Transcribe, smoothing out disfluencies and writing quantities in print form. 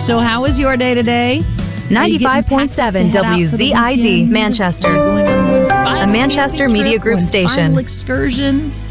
So how was your day today? 95.7 WZID, Manchester. A Manchester Media Group station. Excursion.